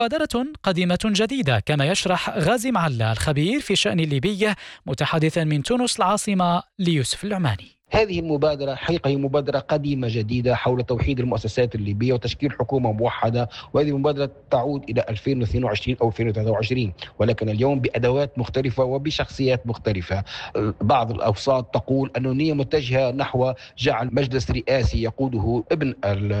مبادرة قديمة جديدة، كما يشرح غازي معلا الخبير في شأن الليبي متحدثا من تونس العاصمة ليوسف العماني. هذه المبادرة حقيقة هي مبادرة قديمة جديدة حول توحيد المؤسسات الليبية وتشكيل حكومة موحدة، وهذه المبادرة تعود إلى 2022 أو 2023، ولكن اليوم بأدوات مختلفة وبشخصيات مختلفة. بعض الأوساط تقول أن النية متجهة نحو جعل مجلس رئاسي يقوده ابن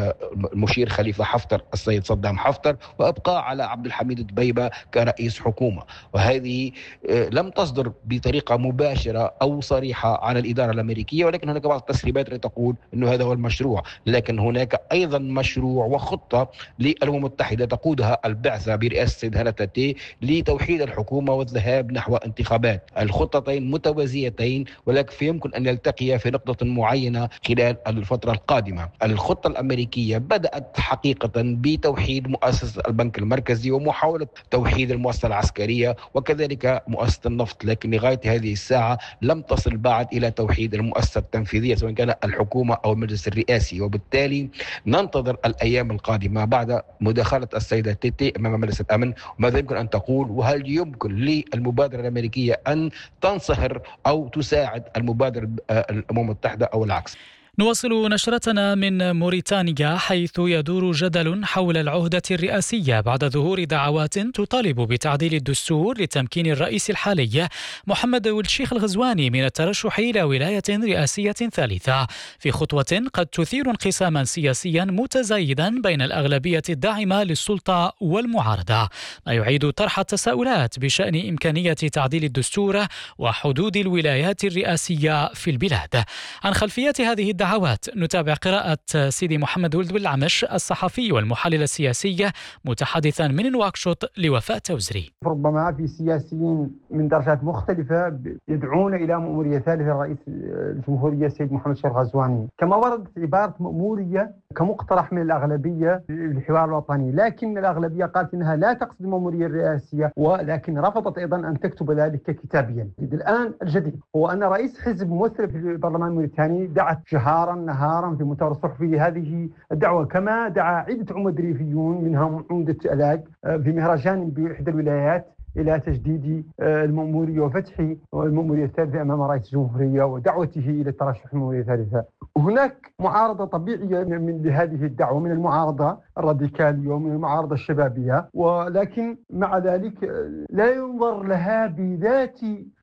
المشير خليفة حفتر السيد صدام حفتر، وإبقاء على عبد الحميد دبيبة كرئيس حكومة. وهذه لم تصدر بطريقة مباشرة أو صريحة عن الإدارة الأمريكية، ولكن هناك بعض التسريبات التي تقول أنه هذا هو المشروع. لكن هناك أيضا مشروع وخطة للأمم المتحدة تقودها البعثة برئاسة السيد هالة تاتي لتوحيد الحكومة والذهاب نحو انتخابات. الخطتين متوازيتين، ولكن يمكن أن يلتقيا في نقطة معينة خلال الفترة القادمة. الخطة الأمريكية بدأت حقيقة بتوحيد مؤسسة البنك المركزي ومحاولة توحيد المؤسسة العسكرية وكذلك مؤسسة النفط، لكن لغاية هذه الساعة لم تصل بعد إلى توحيد المؤسسة التنفيذية سواء كان الحكومة أو المجلس الرئاسي. وبالتالي ننتظر الأيام القادمة بعد مداخلة السيدة تيتي أمام مجلس الأمن وماذا يمكن أن تقول، وهل يمكن للمبادرة الأمريكية أن تنصهر أو تساعد المبادرة الأمم المتحدة أو العكس. نواصل نشرتنا من موريتانيا، حيث يدور جدل حول العهدة الرئاسية بعد ظهور دعوات تطالب بتعديل الدستور لتمكين الرئيس الحالي محمد ولد الشيخ الغزواني من الترشح إلى ولاية رئاسية ثالثة، في خطوة قد تثير انقساما سياسيا متزايدا بين الأغلبية الداعمة للسلطة والمعارضة، ما يعيد طرح التساؤلات بشأن إمكانية تعديل الدستور وحدود الولايات الرئاسية في البلاد. عن خلفيات هذه الدعوات نتابع قراءة سيدي محمد ولد بالعمش الصحفي والمحلل السياسي متحدثا من نواكشوط لوفاء توزري. ربما في سياسيين من درجات مختلفة يدعون إلى مأمورية ثالثة رئيس الجمهورية السيد محمد الشيخ الغزواني، كما وردت عبارة مأمورية كمقترح من الأغلبية للحوار الوطني، لكن الأغلبية قالت إنها لا تقصد المأمورية الرئاسية، ولكن رفضت أيضا أن تكتب ذلك كتابيا. الآن الجديد هو أن رئيس حزب ممثل في البرلمان الموريتاني دعت جهارا نهارا في مؤتمر الصحفي لهذه الدعوة، كما دعا عدة عمدريفيون منهم عمدة ألاج في مهرجان بإحدى الولايات إلى تجديد المأمورية وفتح المأمورية الثالثة أمام رئيس الجمهورية ودعوته إلى الترشح المأمورية الثالثة. هناك معارضة طبيعية من لهذه الدعوة، من المعارضة الراديكالية ومن المعارضة الشبابية، ولكن مع ذلك لا ينظر لها بذات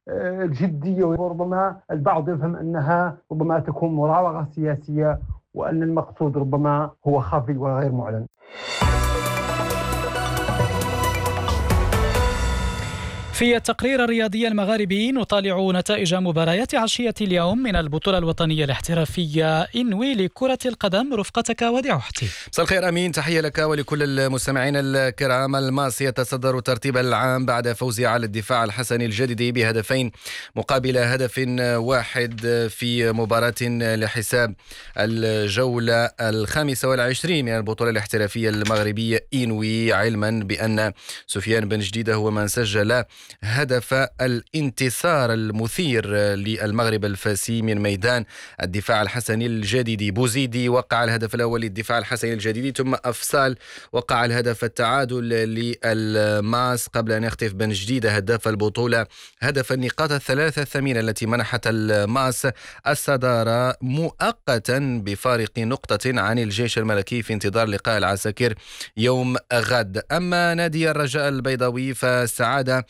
الجدية، وربما البعض يفهم أنها ربما تكون مراوغة سياسية وأن المقصود ربما هو خفي وغير معلن. في التقرير الرياضي المغاربي نطالع نتائج مباريات عشية اليوم من البطولة الوطنية الاحترافية إنوي لكرة القدم. رفقتك وديع حتي. مساء الخير أمين، تحية لك ولكل المستمعين الكرام. الماس يتصدر الترتيب العام بعد فوزه على الدفاع الحسني الجديدي بهدفين مقابل هدف واحد في مباراة لحساب الجولة 25 من البطولة الاحترافية المغربية إنوي، علما بأن سفيان بن جديدة هو من سجل هدف الانتصار المثير للمغرب الفاسي من ميدان الدفاع الحسني الجديدي. بوزيدي وقع الهدف الأول للدفاع الحسني الجديدي، ثم أفصال وقع الهدف التعادل للماس قبل أن يخطف بن جديدة هداف البطولة هدف النقاط الثلاثة الثمينة التي منحت الماس الصدارة مؤقتا بفارق نقطة عن الجيش الملكي في انتظار لقاء العساكر يوم غد. أما نادي الرجاء البيضاوي فاستعاد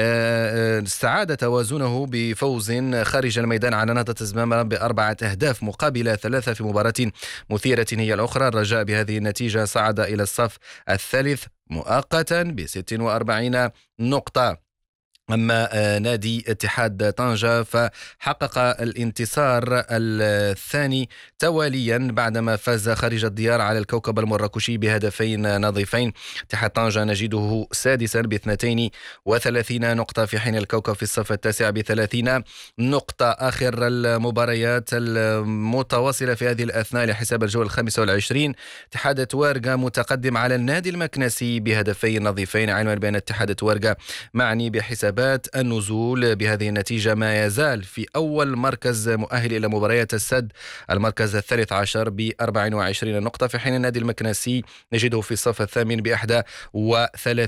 توازنه بفوز خارج الميدان على نهضة الزمامرة ب4 أهداف مقابل 3 في مباراة مثيرة هي الأخرى. الرجاء بهذه النتيجة صعد إلى الصف الثالث مؤقتا ب46 نقطة. أما نادي اتحاد طنجة فحقق الانتصار الثاني تواليا بعدما فاز خارج الديار على الكوكب المراكشي بهدفين نظيفين. اتحاد طنجة نجده سادسا ب32 نقطة، في حين الكوكب في الصف التاسع ب30 نقطة. آخر المباريات المتواصلة في هذه الأثناء لحساب الجولة 25، اتحاد توارغا متقدم على النادي المكنسي بهدفين نظيفين، علما بأن اتحاد توارغا معني بحساب ضربات النزول. بهذه النتيجة ما يزال في أول مركز مؤهل إلى مباريات السد، المركز الثالث عشر ب24 نقطة، في حين النادي المكنسي نجده في الصف الثامن ب31